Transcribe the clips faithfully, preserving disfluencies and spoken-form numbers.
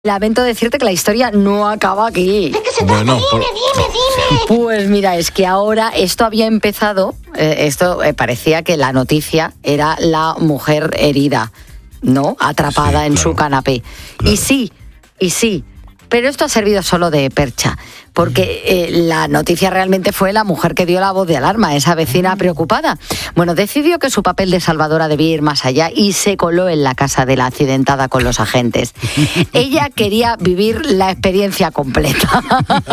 Lamento decirte que la historia no acaba aquí. ¿De qué se trata? Bueno, dime, por... dime, dime. Pues mira, es que ahora esto había empezado, eh, esto eh, parecía que la noticia era la mujer herida, ¿no? Atrapada Sí, en claro, su canapé. claro. Y sí, y sí, pero esto ha servido solo de percha, porque eh, la noticia realmente fue la mujer que dio la voz de alarma, esa vecina preocupada. Bueno, decidió que su papel de salvadora debía ir más allá y se coló en la casa de la accidentada con los agentes. Ella quería vivir la experiencia completa.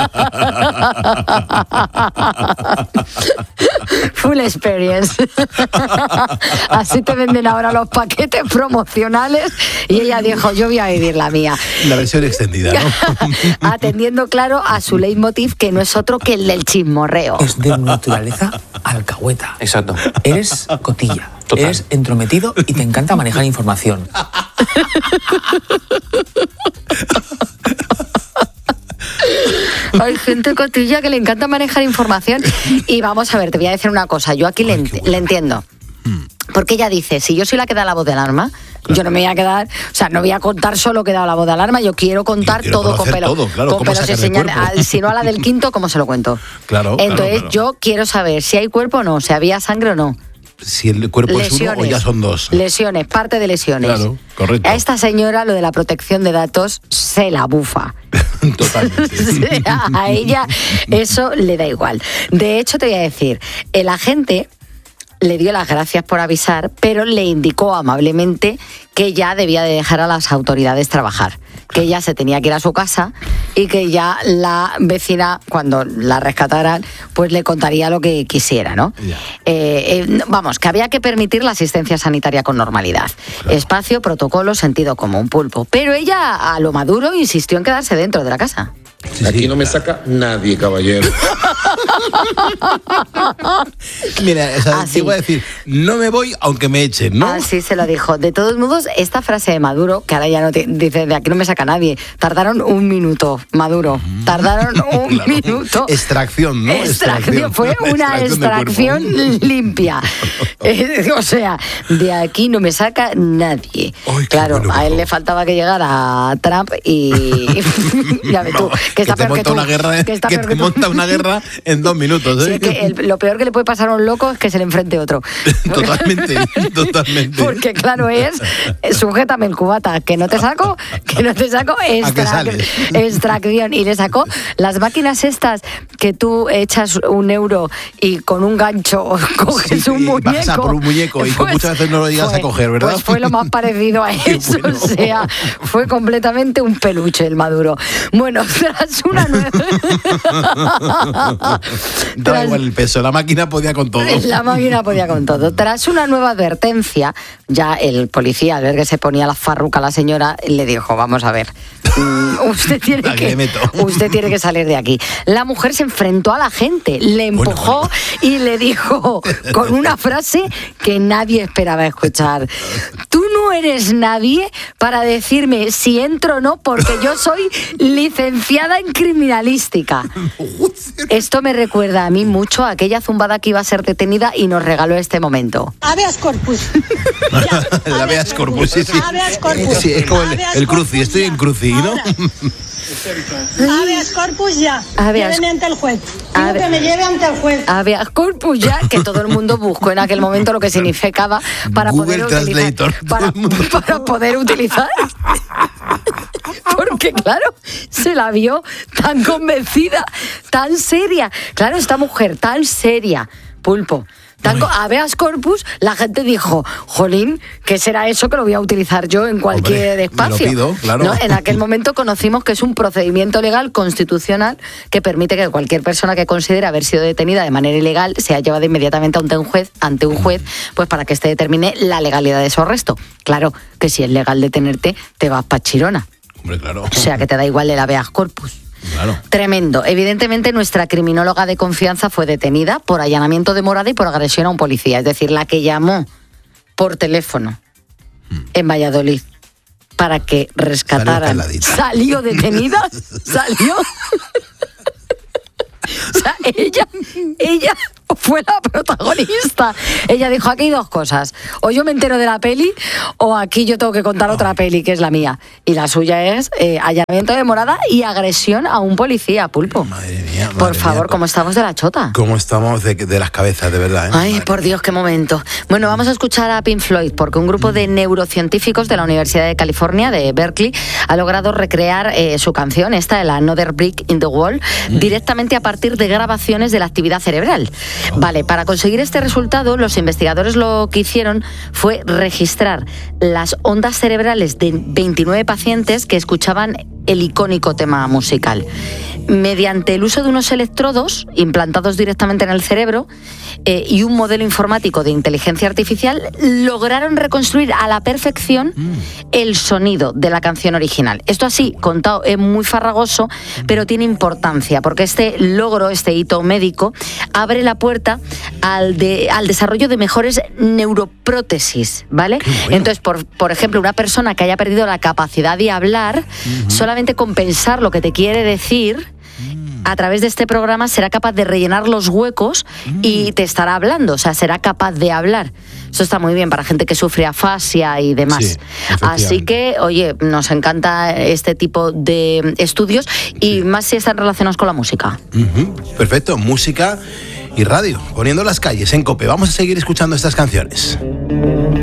Full experience. Así te venden ahora los paquetes promocionales y ella dijo, yo voy a vivir la mía. La versión extendida, ¿no? Atendiendo, claro, a su leitmotiv, que no es otro que el del chismorreo. Es de naturaleza alcahueta. Exacto. Eres cotilla. Total. Eres entrometido y te encanta manejar información. Hay gente cotilla que le encanta manejar información. Y vamos a ver, te voy a decir una cosa. Yo aquí le, Ay, ent- qué bueno. le entiendo. Porque ella dice, si yo soy la que da la voz de alarma, claro, yo no me voy a quedar, o sea, no voy a contar solo que da la voz de alarma, yo quiero contar Yo quiero todo con conocer pelo, todo, claro, con cómo pelos y sacar del señales. cuerpo. Al- Si no a la del quinto, ¿cómo se lo cuento? Claro, claro, Entonces claro. yo quiero saber si hay cuerpo o no, si había sangre o no. Si el cuerpo es uno o ya son dos. Lesiones, parte de lesiones. Claro, correcto. A esta señora lo de la protección de datos se la bufa. Totalmente. A ella eso le da igual. De hecho, te voy a decir, el agente le dio las gracias por avisar, pero le indicó amablemente que ya debía de dejar a las autoridades trabajar, que ella se tenía que ir a su casa y que ya la vecina, cuando la rescataran, pues le contaría lo que quisiera, ¿no? Ya. Eh, eh, vamos, que había que permitir la asistencia sanitaria con normalidad. Claro. Espacio, protocolo, sentido común, pulpo. Pero ella, a lo maduro, insistió en quedarse dentro de la casa. Sí, Aquí sí, no me claro. saca nadie, caballero. Mira, o sea, Ah, sí. te iba a decir, no me voy aunque me echen, ¿no? Así se lo dijo. De todos modos, esta frase de Maduro, que ahora ya no te, dice, de aquí no me saca nadie, tardaron un minuto, Maduro. Tardaron un Claro. minuto. Extracción, ¿no? Extracción, fue una Extracción del extracción limpia. Eh, o sea, de aquí no me saca nadie. Ay, qué claro, bueno, a él por le favor. faltaba que llegara Trump y ya ves tú, No, que está te peor que monta tú. una guerra, que está que peor te que tú. monta una guerra en dos minutos, Sí, ¿eh? es que el- lo peor que le puede pasar a un loco es que se le enfrente otro. Totalmente, totalmente. Porque claro es, eh, sujétame el cubata, que no te saco, que no te saco, extrac- sales? extracción. Y le sacó las máquinas estas que tú echas un euro y con un gancho coges Sí, un y muñeco. vas a por un muñeco y que muchas veces no lo llegas a coger, ¿verdad? Pues fue lo más parecido a Qué eso, bueno. o sea, fue completamente un peluche el Maduro. Bueno, tras una nueva... Da Tras- igual el peso, la máquina podía con todo. La máquina podía con todo. Tras una nueva advertencia, ya el policía, al ver que se ponía la farruca a la señora, le dijo, vamos a ver, mm, usted tiene Aquí que le meto. usted tiene que salir de aquí. La mujer se enfrentó a la gente, le empujó bueno. y le dijo con una frase que nadie esperaba escuchar. Tú no eres nadie para decirme si entro o no, porque yo soy licenciada en criminalística. Esto me recuerda a mí mucho a aquella zumbada que iba a ser detenida y nos regaló este momento. Habeas corpus. La veas corpus, sí, sí. Habeas corpus. Sí, es como el, Habeas el cruci, corpus estoy ya. en cruci, ¿no? Ahora. Habeas corpus ya. Habeas- Lléveme ante el juez. Digo Habe- que me lleve ante el juez. Habeas corpus ya, que todo el mundo buscó en aquel momento lo que significaba para Google poder utilizar. Translator, Para, todo el mundo. para poder utilizar. Porque claro, se la vio tan convencida, tan seria. Claro, esta mujer tan seria, Pulpo. Tan co- habeas corpus, la gente dijo, jolín, ¿qué será eso que lo voy a utilizar yo en cualquier Hombre, me lo espacio? pido, claro. ¿No? En aquel momento conocimos que es un procedimiento legal constitucional que permite que cualquier persona que considere haber sido detenida de manera ilegal sea llevada inmediatamente ante un juez, ante un juez, pues para que éste determine la legalidad de su arresto. Claro, que si es legal detenerte, te vas pa' Chirona. Hombre, claro. O sea, que te da igual el habeas corpus. Claro. Tremendo. Evidentemente, nuestra criminóloga de confianza fue detenida por allanamiento de morada y por agresión a un policía. Es decir, la que llamó por teléfono en Valladolid para que rescataran. Salió peladita. Salió detenida. Salió. O sea, ella, ella fue la protagonista. Ella dijo, aquí hay dos cosas. O yo me entero de la peli, o aquí yo tengo que contar otra peli, que es la mía. Y la suya es eh, allanamiento de morada y agresión a un policía, Pulpo. Madre mía, madre Por favor, mía. ¿cómo estamos de la chota? ¿Cómo estamos de, de las cabezas, de verdad? ¿eh? Ay, Madre por Dios, qué momento. Bueno, vamos a escuchar a Pink Floyd, porque un grupo de neurocientíficos de la Universidad de California, de Berkeley, ha logrado recrear eh, su canción, esta, el Another Brick in the Wall, mm. directamente a partir de grabaciones de la actividad cerebral. Oh. Vale, para conseguir este resultado, los investigadores lo que hicieron fue registrar las ondas cerebrales de veintinueve pacientes que escuchaban el icónico tema musical. Mediante el uso de unos electrodos implantados directamente en el cerebro eh, y un modelo informático de inteligencia artificial, lograron reconstruir a la perfección mm. el sonido de la canción original. Esto así, contado, es muy farragoso, pero tiene importancia, porque este logro, este hito médico, abre la puerta al, de, al desarrollo de mejores neuroprótesis, ¿vale? Bueno. Entonces, por, por ejemplo, una persona que haya perdido la capacidad de hablar, uh-huh. solamente con pensar lo que te quiere decir, a través de este programa será capaz de rellenar los huecos mm. y te estará hablando, o sea, será capaz de hablar. Eso está muy bien para gente que sufre afasia y demás. Sí, así que, oye, nos encanta este tipo de estudios y sí. más si están relacionados con la música. Uh-huh. Perfecto, música y radio, poniendo las calles en COPE. Vamos a seguir escuchando estas canciones.